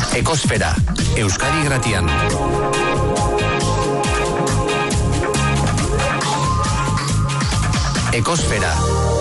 Ekosfera, Euskadi Gratian. Ekosfera.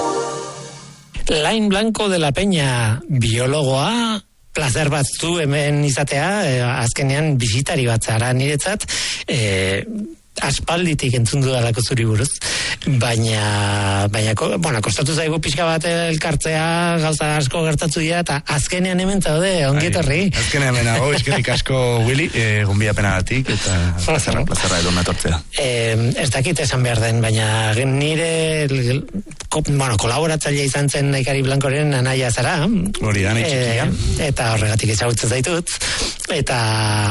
Lain Blanco de la Peña, biologoa, plazer bat zu hemen izatea, azkenean bisitari bat zara niretzat, aspalditik entzun dudalako zuri buruz, baina, kostatu zaigu pixka bat elkartzea, gauza asko gertatu dira, eta azkenean hemen zaude, ongi etorri. Azkenean hemen nago, eskerrik asko, Willy, gonbidapenagatik, eta plazerra edo natortzea. Ez dakit esan behar den, baina nire, kolaboratzailea izan zen Naikari Blancoren anaia zara. Hori da, nahi txikia. Eta horregatik ezagutzen zaitut, eta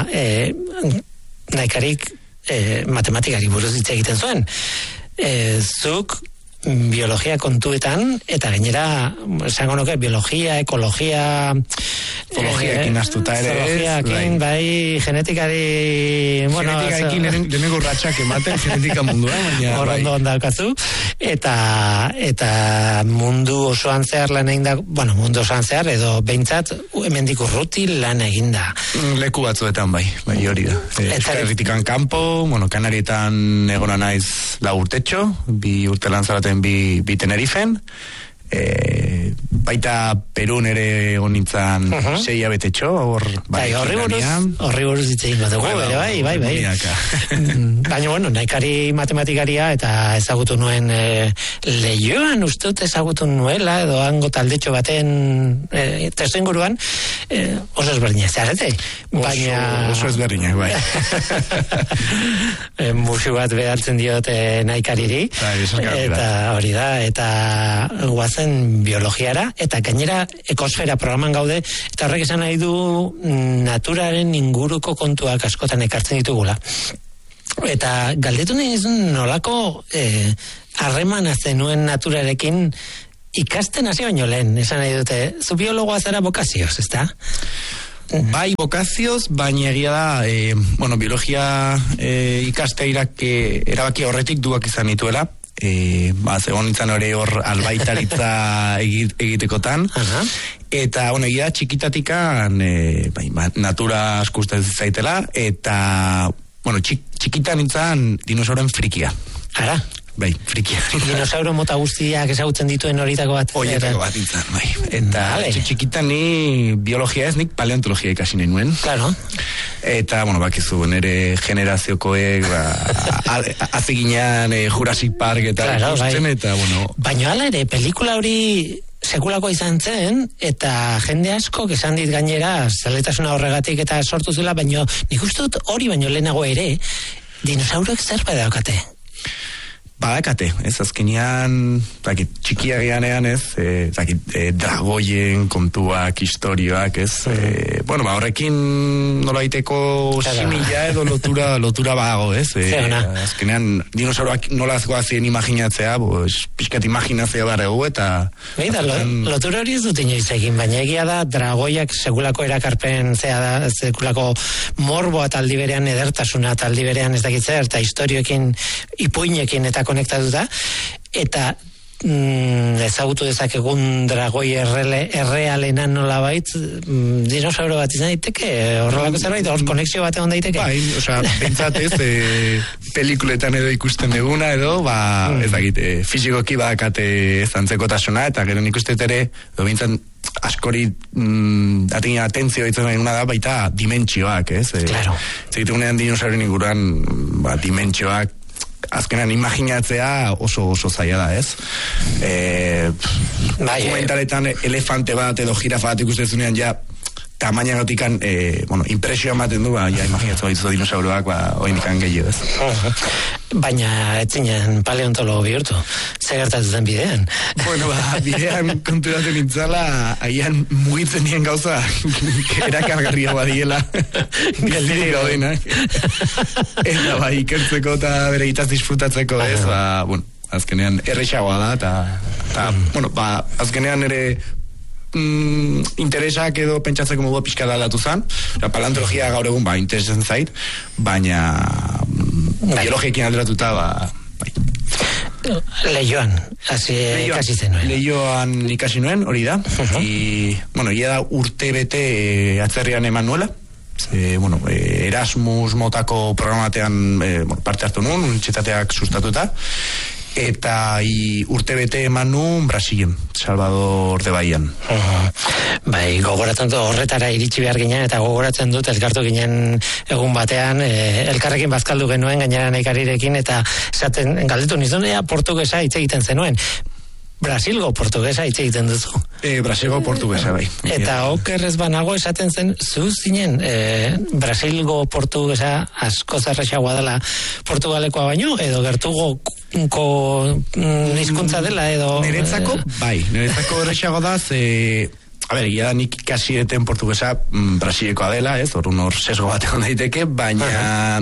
Naikarik matematikari buruz hitz egiten zuen. Zuk biologia kontuetan, eta gainera, esango nuke, biologia, ekologia... Zoologiaekin astuta ere. Zoologiaekin, bai, genetikari... Genetikarekin deneko urratxak ematen, genetika mundua, baina... Horrendo ondaukazu, eta mundu osoan zehar lan egin da, mundu osoan zehar, edo behintzat, hemendik urruti lan egin da. Leku batzuetan, bai hori da. Euskal Herritikan kanpo, Kanarietan egona naiz 4 urtetxo, 2 urte lan zaraten 2 Tenerifen, baita Perun ere honintzan 6 abetetxo, horri buruz ditzen dugu, bai. Baina, Naikari matematikaria, eta ezagutu nuen Leioan, ustut ezagutu nuela, edo hango taldetxo baten testu inguruan, oso ezberdinak, zarete? Oso ezberdinak, bai. Musu bat behartzen diote Naikariri, eta hori da, eta guazen biologiara, eta gainera ekosfera programan gaude, eta horrek esan nahi du naturaren inguruko kontuak askotan ekartzen ditugula. Eta galdetu nahi nolako harremana zenuen naturarekin ikasten hasi baino lehen, esan nahi dute, zu biologoa zara bokazioz, ezta? Bai, bokazioz, baina egia da, biologia ikasteak erabaki horretik duak izan nituela, zegoen nintzen hor albaitaritza egitekotan, eta egia txikitatikan natura askusten zaitela, eta txikitan nintzen dinosauren frikia. Ara? Bai, frikia. Dinosauro mota guztiak ezagutzen dituen horitako bat. Horietako bat nintzen, bai. Eta txikitan ni biologia ez, nik paleontologia ikasi nahi nuen. Claro. Eta, bakizu, nire generaziokoek, azeginean Jurassic Park eta ikusten, eta, Baina hala ere, pelikula hori sekulako izan zen, eta jende asko esan dit gainera, zaletasuna horregatik eta sortu zela, baina nik uste dut hori baino lehenago ere, dinosauroek zerbait daukate. Badakate, ez azkenean, txikiagianean ez, dragoien kontuak, historioak, ez, horrekin nola iteko simila edo lotura bago, ez, azkenean dinosauroak nola goazien imaginatzea, pixkat imaginazioa barregu, eta... Beida, lotura hori ez dut inoiz egin, baina egia da, dragoiak sekulako erakarpen zea da, sekulako morboa taldi berean, edertasuna taldi berean ez dakitzer, eta historioekin, ipuinekin eta konektatuta, eta ezagutu dezakegun dragoi errealena nolabait dinosauro bat izan daiteke, horrelako zerbait, hor konexio bat egon daiteke. Bai, pentsatez, pelikuletan edo ikusten duguna edo, ez dakit, fizikoki badakate zantzekotasuna, eta gero nik uste ere, edo bintzat, askori atentzio ditzen nahi da baita dimentsioak, ez? Claro. Zegitugunean dinosauren inguruan, dimentsioak azkenan imaginatzea oso zaila da, ez? Dokumentaletan elefante bat edo jirafa bat ikustezunean tamaina gotikan, impresioa ematen du, imaginatzen badizu dinosauroak, oinikan gehiago, ez? Baina, etzinen paleontologo bihurtu. Zer gertatzen zen bidean? Bidean konturatzen nintzala, agian mugitzen dien gauza, erakargarria badiela, geldirik gaudenak. Eta ikertzeko eta bere gitaz disfrutatzeko, ez? Azkenean errexagoa da, eta azkenean ere interesak edo pentsatzeko modu pixka da aldatu zen, paleontologia gaur egun interesatzen zait, baina biologiekin alderatuta Leioan, ikasi zenuen. Leioan ikasi nuen, hori da. Ia da urte bete atzerrian eman nuela, Erasmus motako programatean parte hartu nun, unibertsitateak sustatuta, eta urtebete eman nun Brasilen, Salvador de Bahian. Bai, gogoratzen dut horretara iritsi behar ginen, eta gogoratzen dut elkartu ginen egun batean, elkarrekin bazkaldu genuen gainera Naikarirekin, eta esaten galdetu nizun, portugesa hitz egiten zenuen. Brasilgo portugesa hitz egiten duzu. Brasilgo portugesa, bai. Eta okerrez banago esaten zen, zu zinen, Brasilgo portugesa asko zerrexagoa dela Portugalekoa baino, edo gertugo hizkuntza dela, edo... Niretzako errexago da, ia nik ikasi eten portugesa brasilekoa dela, orduan hor sesgo bat egon daiteke, baina,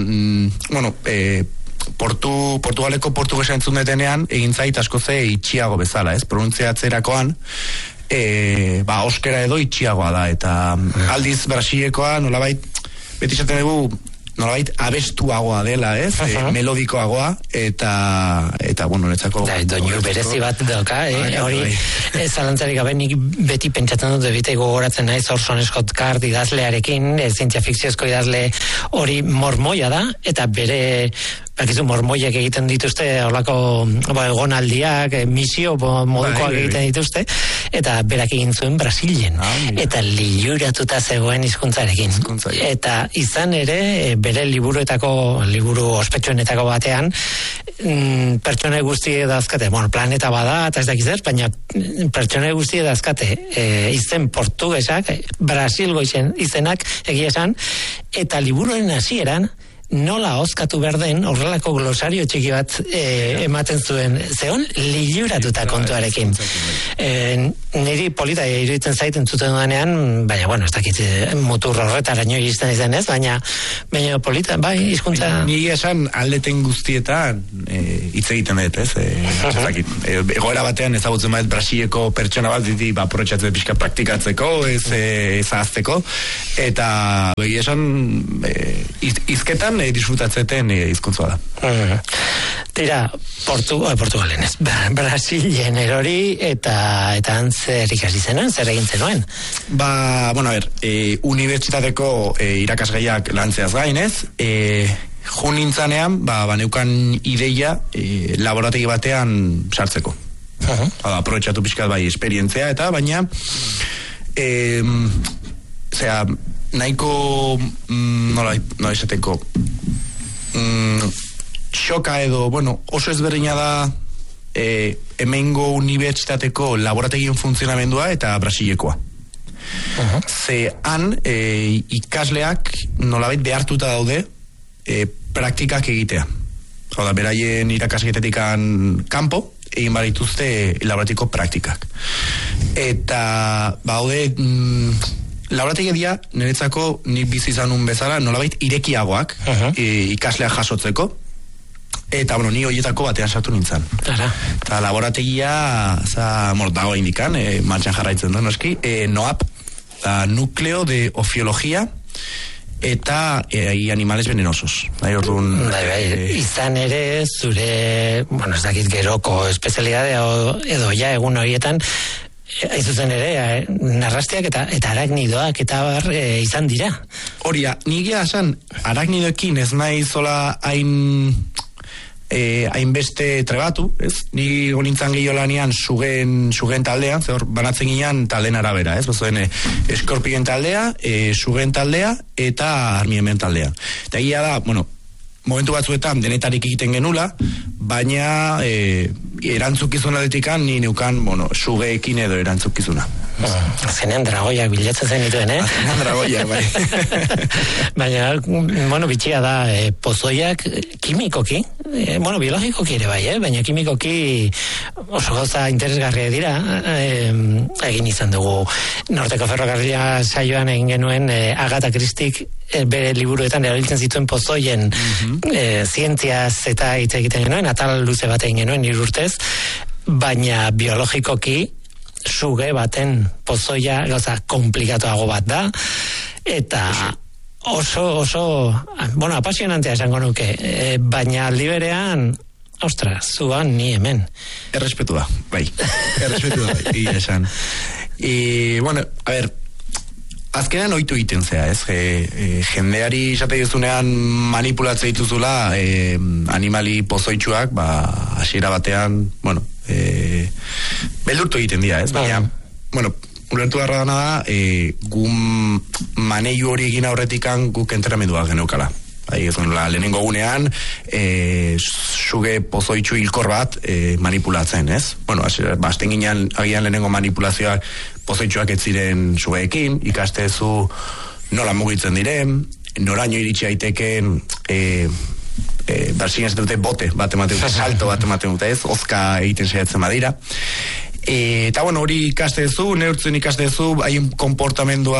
Portugaleko portugesa entzun detenean egin zait askoze itxiago bezala, pronuntziatzerakoan oskera edo itxiagoa da, eta aldiz brasilekoa nolabait beti esaten dugu nolabait abestuagoa dela, melodikoagoa, eta netzako... Doinu berezi bat doka, hori zalantzarik gabe nik beti pentsatzen dut bete gogoratzen naiz Orson Scott Card idazlearekin, zientzia fikziozko idazle hori mormoia da, eta bere... Bakizu, mormoiek egiten dituzte holako egonaldiak, misio modukoak egiten dituzte, eta berak egin zuen Brasilen, eta liluratuta zegoen hizkuntzarekin. Eta izan ere, bere liburu ospetsuenetako batean, pertsone guztie dazkate, planeta bada, eta ez dakiz ez, baina pertsone guztie dazkate izen portugesak, Brasilgo izenak egia esan, eta liburuaren hasieran, nola oskatu behar den horrelako glosario txiki bat ematen zuen, zeon liluratuta kontuarekin. Niri polita iruditzen zaiten zuten duanean, baina, ez dakit mutur horretaraino iristen izan ez, baina polita, bai, hizkuntza... Niri esan aldeten guztietan hitz egiten dut, ez? Egoera batean ezagutzen bait Brasileko pertsona bat diti aprobetxatzen pixka praktikatzeko, ez ahazteko, eta esan izketan disfrutatzeten hizkuntza da. Tira, Portugalen ez, Brasilen erori eta zer ikasi zenuen, zer egin zenuen? Unibertsitateko irakasgaiak lantzeaz gainez, nintzanean, neukan ideia laborategi batean sartzeko. Aprobetxatu pixkat bai esperientzia eta baina nahiko nola izateko xoka edo, oso ezberdina da hemengo unibertsitateko laborategien funtzionamendua eta brasilekoa. Ze han ikasleak nolabait behartuta daude praktikak egitea. Beraien irakasgetetik kanpo egin barituzte laboratiko praktikak. Eta laborategi dia niretzako nik bizi izanun bezala nolabait irekiagoak ikasleak jasotzeko, eta ni horietako batean sartu nintzen. Eta laborategia dago indikan, martxan jarraitzen du noski, NOAP, Núcleo de Ofiologia eta animales venenosos. Izan ere zure, ez dakit geroko espezialidadea edo egun horietan aizuzen ere, narrastiak eta aragnidoak eta izan dira. Horia, nigia esan, aragnidoekin ez nahi zola hainbeste trebatu, ez? Ni gonintzan gehiolanean sugen taldean, banatzen ginean talden arabera, ez? Eskorpien taldea, sugen taldea eta armiemen taldea. Eta egia da, momentu batzuetan denetarik egiten genula, baina erantzukizunaletikan ni neukan, sugeekin edo erantzukizuna. Zenean dragoiak bilatzen zen dituen, Zenean dragoiak, bai. Baina, bitxia da, pozoiak kimikoki, biologikoki ere bai, baina kimikoki oso gauza interesgarria dira, egin izan dugu Norteko Ferrokarrila saioan egin genuen Agatha Christik bere liburuetan erabiltzen zituen pozoien zientziaz eta hitz egiten genuen, atal luze bat egin genuen 3 urtez, baina biologikoki suge baten pozoia gauza komplikatuago bat da, eta oso apasionantea esango nuke, baina aldi berean, zuan ni hemen. Errespetua, bai. Esan. azkenean ohitu egiten zea, ez? Jendeari esate duzunean manipulatzea dituzula animali pozoitsuak, hasiera batean, bueno, beldurtu egiten dira, ez? Baina, bueno, ulertu garra dana da, gu maneiu hori egin aurretikan guk entrenamendua geneukala. Lehenengo gunean, suge pozoitsu hilkor bat manipulatzen, ez? Bueno, basten ginean agian lehenengo manipulazioak pozoitsuak ez ziren sugeekin, ikastezu nola mugitzen diren, noraino iritsi aitekeen barzien ez dute bote bat ematen dute, salto bat ematen dute, ez? Ozka egiten saiatzen badira. Eta bueno, hori ikastezu, neurtzen ikastezu, haien konportamendua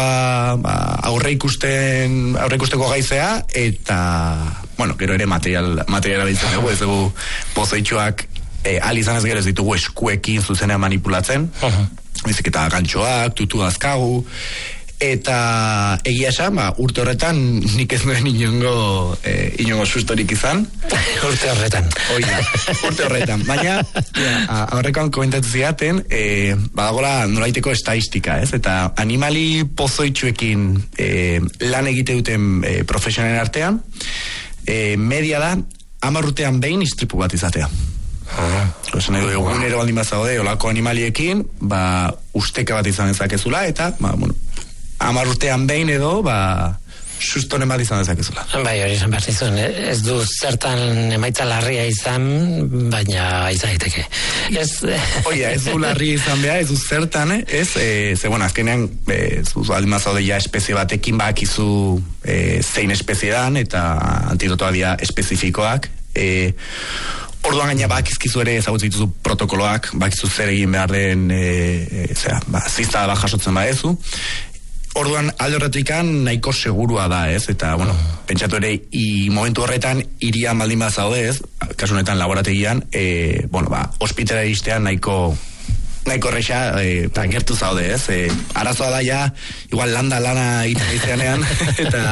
aurreikusteko gaizea, eta bueno, gero ere materiala ditzen dugu, ez dugu pozoitsuak alizan ez gero ez ditugu eskuekin zuzenean manipulatzen, bizik eta gantxoak, tutu azkagu, eta egia esan, urte horretan nik ez nuen inongo sustorik izan. Urte horretan. Urte horretan. Baina, aurrekoan komentatu zidaten, badagola nolaiteko estadistika, ez? Eta animali pozoitsuekin lan egite duten profesionalen artean, media da, 10 urtean behin istripu bat izatea. Egunero baldin bazaude, olako animaliekin, usteka bat izan dezakezula, eta, 10 urtean behin edo, sustonen bat izan dezakezula. Bai, hori izan behar zizun, ez du zertan emaitza larria izan, baina izan daiteke. Ez du larria izan behar, ez du zertan, ez, azkenean, aldimazaude ja espezie batekin bakizu zein espezie dan, eta antidotoa dira espezifikoak, orduan gaina bakizkizu ere ezagutzen dituzu protokoloak, bakizu zer egin behar den, zizta bat jasotzen badezu. Orduan alde horretikan nahiko segurua da, ez? Eta, bueno, pentsatu ere, momentu horretan irian baldin bat zaude, ez? Kasu honetan laborategian, ospitera iristean nahiko erresa gertu zaude, ez? Arazoa da ja, igual lana egiten eta